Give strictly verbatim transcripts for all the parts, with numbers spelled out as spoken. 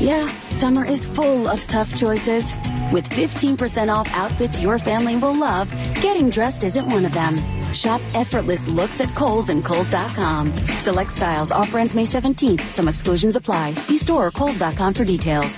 Yeah, summer is full of tough choices. With fifteen percent off outfits your family will love, getting dressed isn't one of them. Shop effortless looks at Kohl's and Kohl's dot com. Select styles. Offer ends May seventeenth. Some exclusions apply. See store or Kohl's dot com for details.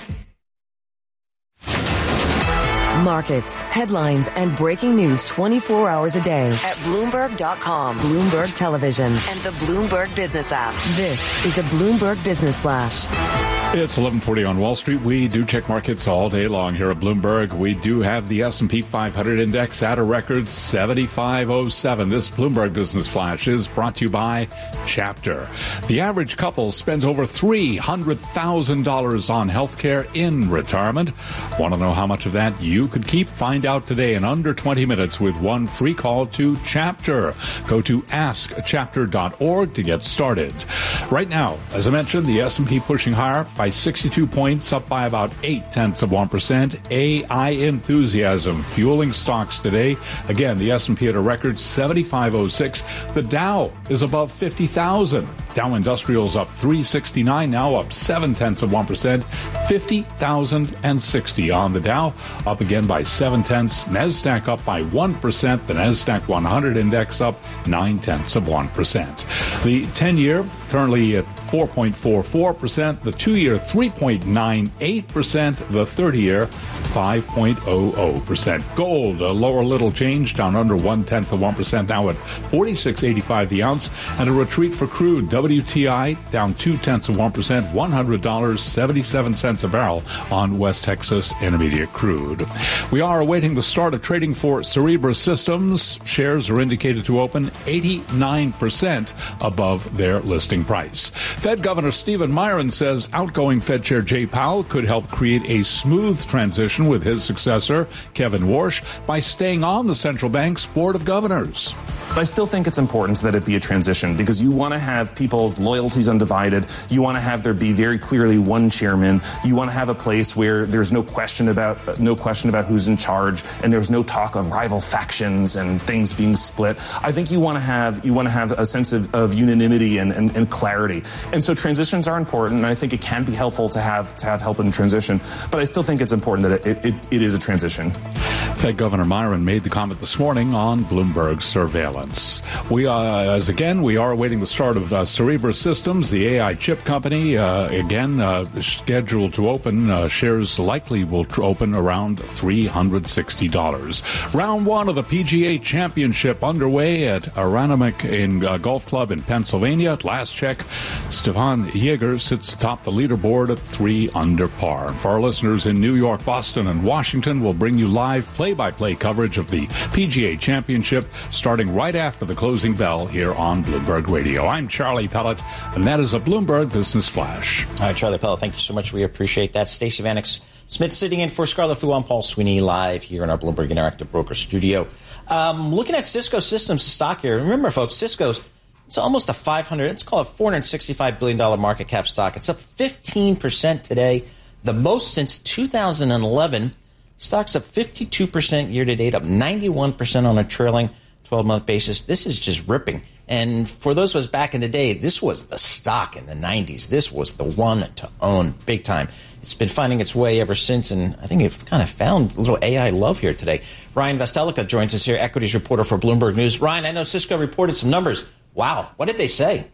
Markets, headlines, and breaking news twenty-four hours a day at Bloomberg dot com, Bloomberg Television, and the Bloomberg Business app. This is a Bloomberg Business Flash. It's eleven forty on Wall Street. We do check markets all day long here at Bloomberg. We do have the S and P five hundred index at a record seventy-five oh seven. This Bloomberg Business Flash is brought to you by Chapter. The average couple spends over three hundred thousand dollars on health care in retirement. Want to know how much of that you could keep? Find out today in under twenty minutes with one free call to Chapter. Go to ask chapter dot org to get started. Right now, as I mentioned, the S and P pushing higher by sixty-two points, up by about eight tenths of one percent. A I enthusiasm fueling stocks today. Again, the S and P at a record seventy-five oh six. The Dow is above fifty thousand. Dow Industrials up three sixty-nine, now up seven tenths of one percent. fifty thousand sixty on the Dow, up again by seven tenths. NASDAQ up by one percent. The NASDAQ one hundred index up nine tenths of one percent. The ten-year currently at four point four four percent. The two-year three point nine eight percent. The thirty-year five point zero zero percent. Gold, a lower little change, down under one-tenth of one percent, now at forty-six eighty-five the ounce. And a retreat for crude. W T I down two-tenths of one percent, one hundred dollars and seventy-seven cents a barrel on West Texas Intermediate crude. We are awaiting the start of trading for Cerebras Systems. Shares are indicated to open eighty-nine percent above their listing price. Fed Governor Stephen Miron says outgoing Fed Chair Jay Powell could help create a smooth transition with his successor, Kevin Warsh, by staying on the central bank's board of governors. But I still think it's important that it be a transition because you want to have people's loyalties undivided. You want to have there be very clearly one chairman. You want to have a place where there's no question about no question about who's in charge, and there's no talk of rival factions and things being split. I think you want to have you want to have a sense of, of unanimity and, and, and clarity. And so transitions are important, and I think it can be helpful to have to have help in transition. But I still think it's important that it, it, it is a transition. Fed Governor Miron made the comment this morning on Bloomberg surveillance. We are, as again, we are awaiting the start of uh, Cerebras Systems, the A I chip company. Uh, again, uh, scheduled to open. Uh, shares likely will tr- open around three hundred sixty dollars. Round one of the P G A Championship underway at Aranamek in uh, Golf Club in Pennsylvania. At last check, Stefan Jaeger sits atop the leaderboard at three under par. For our listeners in New York, Boston, and Washington, we'll bring you live play-by-play coverage of the P G A Championship starting right after the closing bell here on Bloomberg Radio. I'm Charlie Pellet, and that is a Bloomberg Business Flash. All right, Charlie Pellet, thank you so much. We appreciate that. Stacey Vanek Smith sitting in for Scarlett Fu. I'm Paul Sweeney, live here in our Bloomberg Interactive Broker studio. Um, looking at Cisco Systems stock here. Remember, folks, Cisco's it's almost a five hundred, let's call it four hundred sixty-five billion dollars market cap stock. It's up fifteen percent today, the most since two thousand eleven. Stock's up fifty-two percent year to date, up ninety-one percent on a trailing twelve-month basis. This is just ripping. And for those of us back in the day, this was the stock in the nineties. This was the one to own big time. It's been finding its way ever since, and I think it's kind of found a little A I love here today. Ryan Vestelica joins us here, equities reporter for Bloomberg News. Ryan, I know Cisco reported some numbers. Wow, what did they say?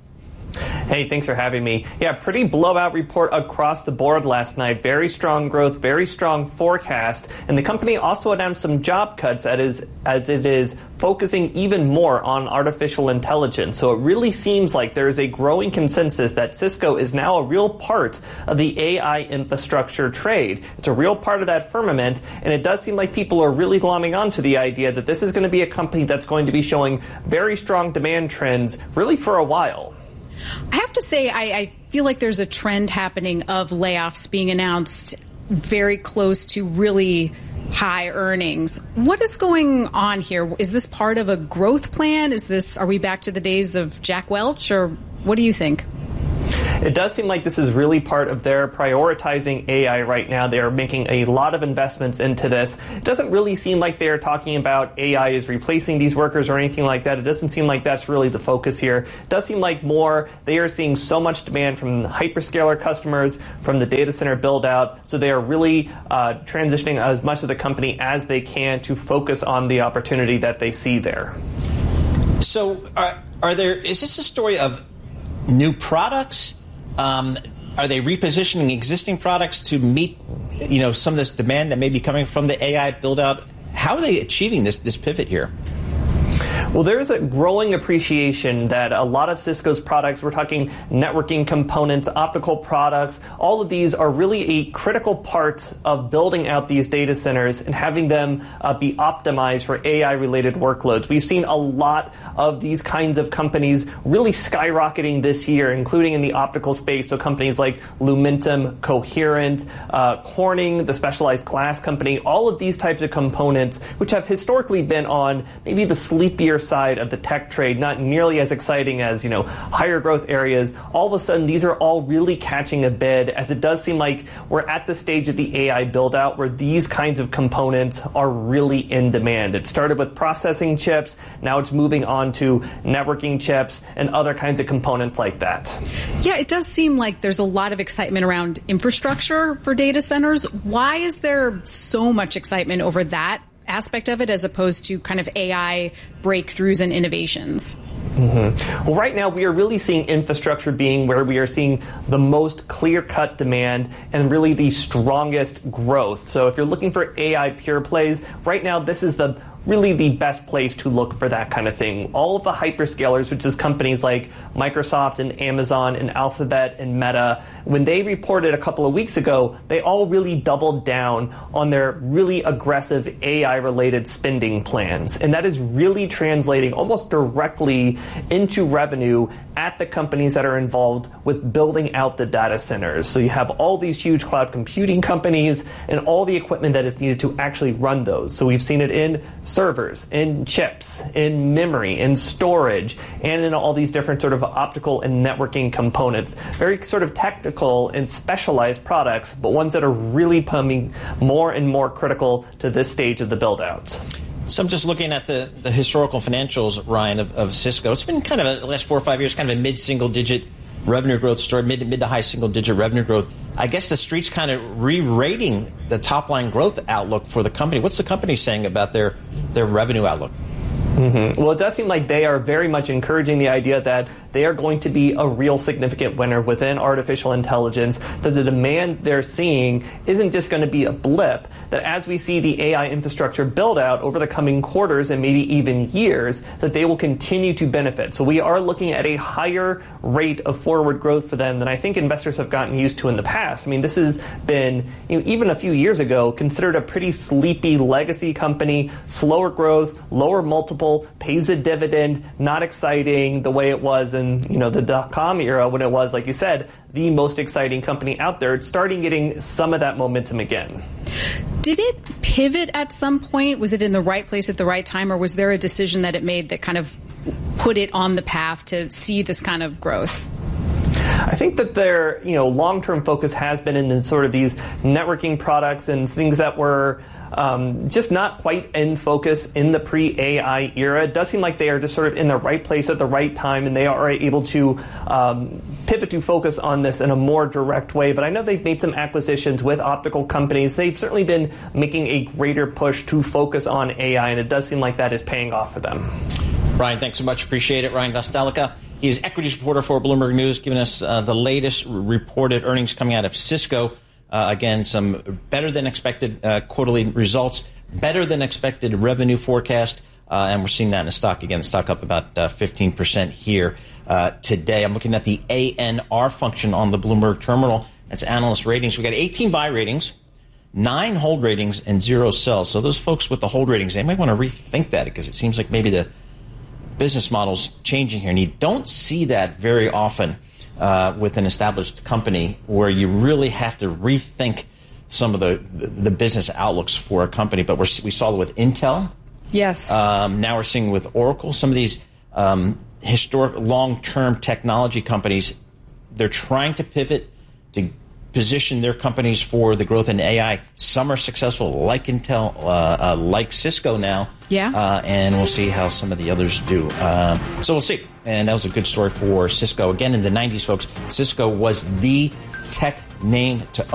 Hey, thanks for having me. Yeah, pretty blowout report across the board last night. Very strong growth, very strong forecast. And the company also announced some job cuts as it is, as it is focusing even more on artificial intelligence. So it really seems like there is a growing consensus that Cisco is now a real part of the A I infrastructure trade. It's a real part of that firmament, and it does seem like people are really glomming onto the idea that this is going to be a company that's going to be showing very strong demand trends really for a while. I have to say, I, I feel like there's a trend happening of layoffs being announced very close to really high earnings. What is going on here? Is this part of a growth plan? Is this, are we back to the days of Jack Welch, or what do you think? It does seem like this is really part of their prioritizing A I right now. They are making a lot of investments into this. It doesn't really seem like they're talking about A I is replacing these workers or anything like that. It doesn't seem like that's really the focus here. It does seem like more they are seeing so much demand from the hyperscaler customers, from the data center build out. So they are really uh, transitioning as much of the company as they can to focus on the opportunity that they see there. So are, are there, is this a story of new products? Um, are they repositioning existing products to meet, you know, some of this demand that may be coming from the A I build out? How are they achieving this, this pivot here? Well, there's a growing appreciation that a lot of Cisco's products, we're talking networking components, optical products, all of these are really a critical part of building out these data centers and having them uh, be optimized for A I-related workloads. We've seen a lot of these kinds of companies really skyrocketing this year, including in the optical space. So companies like Lumentum, Coherent, uh, Corning, the specialized glass company, all of these types of components, which have historically been on maybe the sleepier side of the tech trade, not nearly as exciting as, you know, higher growth areas. All of a sudden, these are all really catching a bid, as it does seem like we're at the stage of the A I build out where these kinds of components are really in demand. It started with processing chips. Now it's moving on to networking chips and other kinds of components like that. Yeah, it does seem like there's a lot of excitement around infrastructure for data centers. Why is there so much excitement over that aspect of it as opposed to kind of A I breakthroughs and innovations? Mm-hmm. Well, right now we are really seeing infrastructure being where we are seeing the most clear-cut demand and really the strongest growth. So if you're looking for A I pure plays, right now this is the really the best place to look for that kind of thing. All of the hyperscalers, which is companies like Microsoft and Amazon and Alphabet and Meta, when they reported a couple of weeks ago, they all really doubled down on their really aggressive A I-related spending plans. And that is really translating almost directly into revenue at the companies that are involved with building out the data centers. So you have all these huge cloud computing companies and all the equipment that is needed to actually run those. So we've seen it in servers, in chips, in memory, in storage, and in all these different sort of optical and networking components. Very sort of technical and specialized products, but ones that are really becoming more and more critical to this stage of the build-out. So I'm just looking at the, the historical financials, Ryan, of, of Cisco. It's been kind of a, the last four or five years, kind of a mid-single digit revenue growth story, mid, mid to high single digit revenue growth. I guess the street's kind of re-rating the top line growth outlook for the company. What's the company saying about their, their revenue outlook? Mm-hmm. Well, it does seem like they are very much encouraging the idea that they are going to be a real significant winner within artificial intelligence, that the demand they're seeing isn't just going to be a blip, that as we see the A I infrastructure build out over the coming quarters and maybe even years, that they will continue to benefit. So we are looking at a higher rate of forward growth for them than I think investors have gotten used to in the past. I mean, this has been, you know, even a few years ago, considered a pretty sleepy legacy company, slower growth, lower multiple, pays a dividend, not exciting the way it was in, you know, the dot-com era when it was, like you said, the most exciting company out there. It's starting getting some of that momentum again. Did it pivot at some point? Was it in the right place at the right time, or was there a decision that it made that kind of put it on the path to see this kind of growth? I think that their, you know, long-term focus has been in sort of these networking products and things that were Um, just not quite in focus in the pre-A I era. It does seem like they are just sort of in the right place at the right time, and they are able to um, pivot to focus on this in a more direct way. But I know they've made some acquisitions with optical companies. They've certainly been making a greater push to focus on A I, and it does seem like that is paying off for them. Ryan, thanks so much. Appreciate it. Ryan Kostelica. He is equities reporter for Bloomberg News, giving us uh, the latest reported earnings coming out of Cisco. Uh, again, some better than expected uh, quarterly results, better than expected revenue forecast, uh, and we're seeing that in the stock. Again, the stock up about uh, fifteen percent here uh, today. I'm looking at the A N R function on the Bloomberg terminal. That's analyst ratings. We got eighteen buy ratings, nine hold ratings, and zero sells. So those folks with the hold ratings, they might want to rethink that, because it seems like maybe the business model's changing here, and you don't see that very often Uh, with an established company, where you really have to rethink some of the, the, the business outlooks for a company. But we're, we saw it with Intel. Yes. Um, now we're seeing with Oracle. Some of these um, historic long-term technology companies, they're trying to pivot to position their companies for the growth in A I. Some are successful, like Intel, uh, uh, like Cisco now. Yeah. Uh, and we'll see how some of the others do. Um, so we'll see. And that was a good story for Cisco. Again, in the nineties, folks, Cisco was the tech name to